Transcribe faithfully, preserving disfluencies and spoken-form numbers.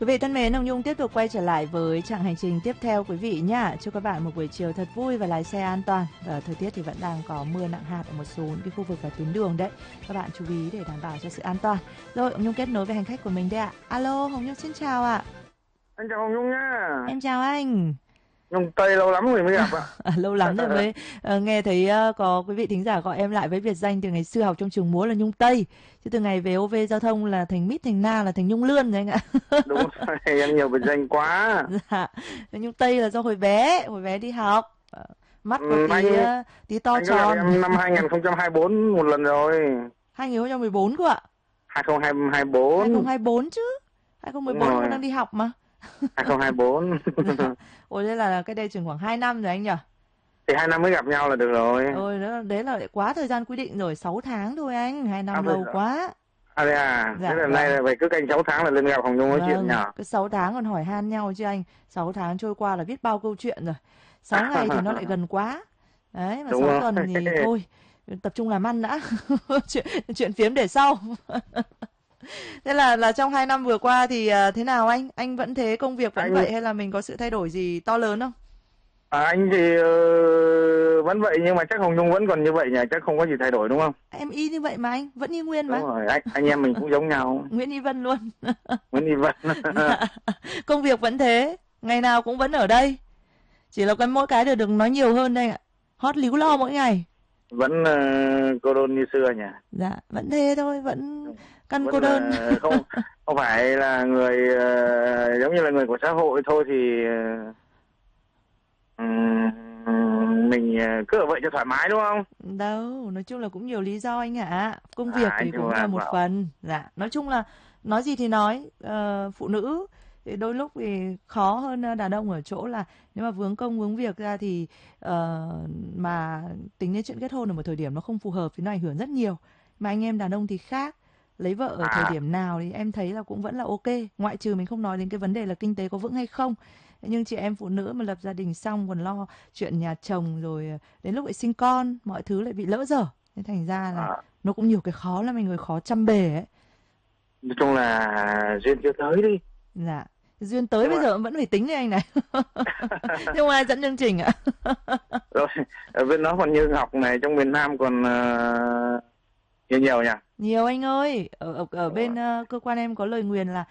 Quý vị thân mến, Hồng Nhung tiếp tục quay trở lại với chặng hành trình tiếp theo quý vị nhá. Chúc các bạn một buổi chiều thật vui và lái xe an toàn. Và thời tiết thì vẫn đang có mưa nặng hạt ở một số những cái khu vực và tuyến đường đấy. Các bạn chú ý để đảm bảo cho sự an toàn. Rồi, Hồng Nhung kết nối với hành khách của mình đây ạ. Alo, Hồng Nhung xin chào ạ. Anh chào Hồng Nhung nhá. Em chào anh. Nhung Tây lâu lắm rồi mới gặp ạ. À, lâu lắm rồi mới uh, nghe thấy uh, có quý vị thính giả gọi em lại với biệt danh từ ngày xưa học trong trường múa là Nhung Tây, chứ từ ngày về ô vê giao thông là thành Mít thành Na là thành Nhung Lươn rồi anh ạ. Đúng rồi, em nhiều biệt danh quá. Dạ, Nhung Tây là do hồi bé, hồi bé đi học, mắt có Ừ, tí anh, uh, tí to anh tròn. Anh em năm hai không hai tư một lần rồi. hai không một bốn cơ ạ? hai không hai tư. hai không hai tư chứ. hai không một bốn con đang đi học mà. hai không hai tư. Dạ. Ôi thế là cái đây chừng khoảng hai năm rồi anh nhỉ? Thì hai năm mới gặp nhau là được rồi. Ôi đó, đấy là lại quá thời gian quy định rồi, sáu tháng thôi anh, hai năm à, lâu quá. À đây à, Dạ, thế là vâng. nay là phải cứ canh sáu tháng là lên gặp Hồng Nhung nói Vâng, chuyện nhỉ? cứ sáu tháng còn hỏi han nhau chứ anh. sáu tháng trôi qua là biết bao câu chuyện rồi. sáu ngày thì nó lại gần quá. Đấy, mà Đúng sáu rồi. tuần thì thôi, tập trung làm ăn đã. chuyện chuyện phiếm để sau. Thế là là trong hai năm vừa qua thì uh, thế nào anh? Anh vẫn thế, công việc vẫn Anh... vậy hay là mình có sự thay đổi gì to lớn không? À, anh thì uh, vẫn vậy nhưng mà chắc Hồng Nhung vẫn còn như vậy nhỉ, chắc không có gì thay đổi đúng không? Em y như vậy mà anh, vẫn y nguyên mà. Đúng rồi, anh, anh em mình cũng giống nhau. Nguyễn Y Vân luôn. Nguyễn Y Vân. Dạ. Công việc vẫn thế, ngày nào cũng vẫn ở đây. Chỉ là cái mỗi cái được được nói nhiều hơn đây ạ. Hót líu lo mỗi ngày. Vẫn uh, cô đơn như xưa nhỉ? Dạ, vẫn thế thôi, vẫn căn vẫn cô đơn. Là, không không phải là người uh, giống như là người của xã hội thôi thì uh, um, mình cứ ở vậy cho thoải mái đúng không? Đâu, nói chung là cũng nhiều lý do anh ạ. Công việc à, thì cũng là, là một bảo. phần. Dạ, nói chung là nói gì thì nói, uh, phụ nữ thì đôi lúc thì khó hơn đàn ông ở chỗ là nếu mà vướng công vướng việc ra thì uh, mà tính đến chuyện kết hôn ở một thời điểm nó không phù hợp thì nó ảnh hưởng rất nhiều. Mà anh em đàn ông thì khác, lấy vợ ở à. thời điểm nào thì em thấy là cũng vẫn là ok, ngoại trừ mình không nói đến cái vấn đề là kinh tế có vững hay không. Nhưng chị em phụ nữ mà lập gia đình xong còn lo chuyện nhà chồng rồi đến lúc lại sinh con mọi thứ lại bị lỡ dở, nên thành ra là à. nó cũng nhiều cái khó lắm, mình người khó chăm bề ấy. Nói chung là duyên chưa tới đi. Dạ, duyên tới. Đúng bây rồi. Giờ vẫn phải tính đấy anh này. Nhưng ai dẫn chương trình ạ? Rồi, ở bên đó còn Như Ngọc này, trong miền Nam còn uh, nhiều nhiều nhỉ? Nhiều anh ơi, ở ở, ở bên uh, cơ quan em có lời nguyền là